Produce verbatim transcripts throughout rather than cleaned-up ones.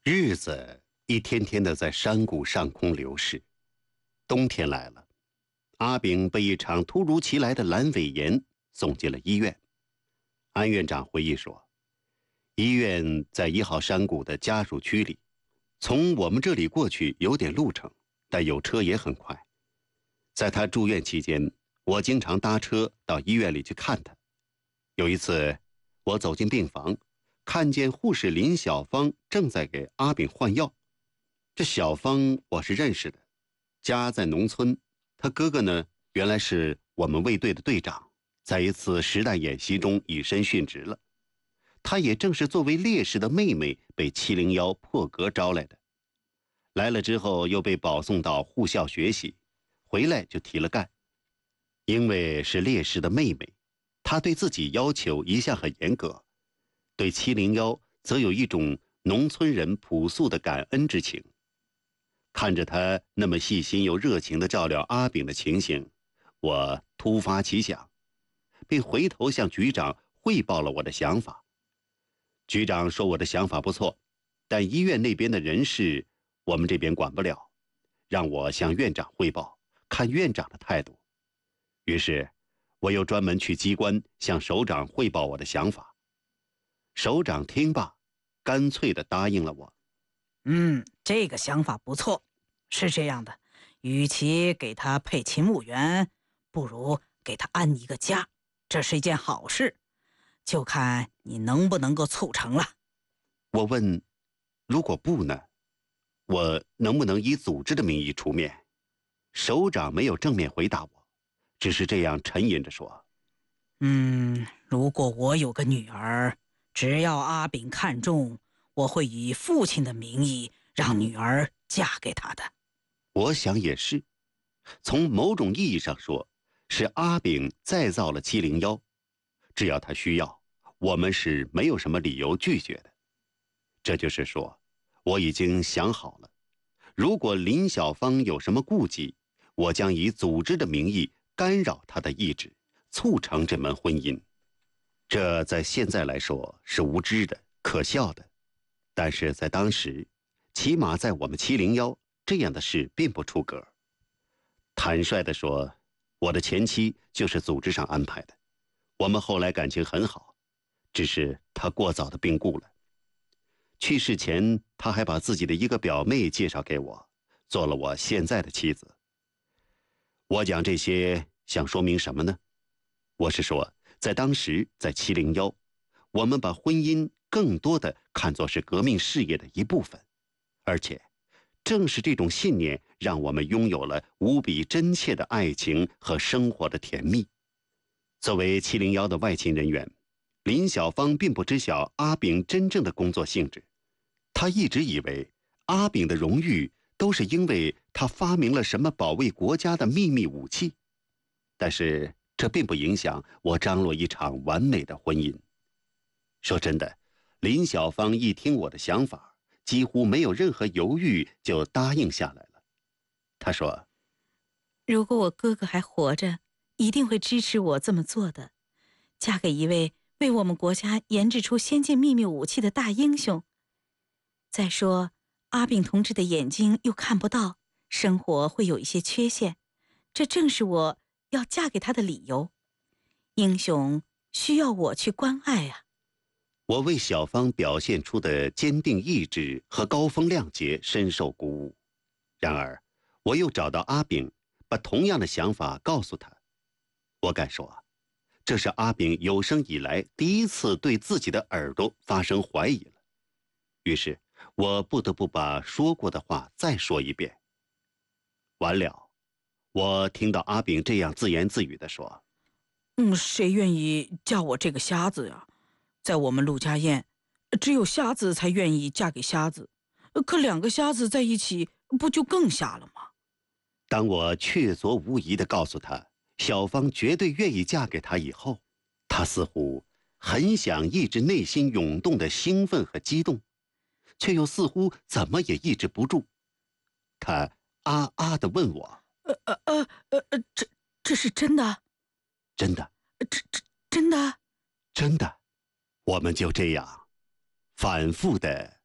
日子一天天的在山谷上空流逝，冬天来了，阿炳被一场突如其来的阑尾炎送进了医院。安院长回忆说，医院在一号山谷的家属区里，从我们这里过去有点路程，但有车也很快。在他住院期间，我经常搭车到医院里去看他。有一次，我走进病房，看见护士林小芳正在给阿炳换药。这小芳我是认识的，家在农村，她哥哥呢原来是我们卫队的队长，在一次实弹演习中以身殉职了。她也正是作为烈士的妹妹被七零一破格招来的，来了之后又被保送到护校学习，回来就提了干。因为是烈士的妹妹，她对自己要求一向很严格，对七零一则有一种农村人朴素的感恩之情。看着他那么细心又热情地照料阿炳的情形，我突发奇想，并回头向局长汇报了我的想法。局长说我的想法不错，但医院那边的人事我们这边管不了，让我向院长汇报，看院长的态度。于是我又专门去机关向首长汇报我的想法。首长听罢，干脆地答应了我。 嗯，这个想法不错。是这样的，与其给他配勤务员，不如给他安一个家，这是一件好事，就看你能不能够促成了。 我问，如果不呢？我能不能以组织的名义出面？首长没有正面回答我，只是这样沉吟着说， 嗯，如果我有个女儿，只要阿炳看中，我会以父亲的名义让女儿嫁给他的。 我想也是，从某种意义上说，是阿炳再造了七零一，只要他需要，我们是没有什么理由拒绝的。这就是说，我已经想好了，如果林小芳有什么顾忌，我将以组织的名义干扰她的意志，促成这门婚姻。这在现在来说是无知的、可笑的，但是在当时，起码在我们七零一，这样的事并不出格。坦率地说，我的前妻就是组织上安排的，我们后来感情很好，只是她过早的病故了。去世前，她还把自己的一个表妹介绍给我，做了我现在的妻子。我讲这些想说明什么呢？我是说，在当时，在七零一，我们把婚姻更多的看作是革命事业的一部分，而且正是这种信念让我们拥有了无比真切的爱情和生活的甜蜜。作为七零一的外勤人员，林小芳并不知晓阿炳真正的工作性质，她一直以为阿炳的荣誉都是因为他发明了什么保卫国家的秘密武器，但是这并不影响我张罗一场完美的婚姻。说真的，林小芳一听我的想法，几乎没有任何犹豫就答应下来了。她说， 如果我哥哥还活着，一定会支持我这么做的，嫁给一位为我们国家研制出先进秘密武器的大英雄。再说，阿炳同志的眼睛又看不到，生活会有一些缺陷，这正是我要嫁给他的理由。英雄需要我去关爱啊。 我为小芳表现出的坚定意志和高风亮节深受鼓舞。然而，我又找到阿炳，把同样的想法告诉他。我敢说，这是阿炳有生以来第一次对自己的耳朵发生怀疑了。于是，我不得不把说过的话再说一遍。完了，我听到阿炳这样自言自语地说：“ 嗯，谁愿意嫁我这个瞎子呀？在我们陆家堰，只有瞎子才愿意嫁给瞎子，可两个瞎子在一起，不就更瞎了吗？” 当我确凿无疑地告诉他，小芳绝对愿意嫁给他以后，他似乎很想抑制内心涌动的兴奋和激动，却又似乎怎么也抑制不住。他啊啊地问我：“ 呃呃呃呃，这这是真的？ 真的？ 这这真的？ 真的。”我们就这样反复地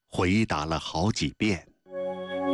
回答了好几遍。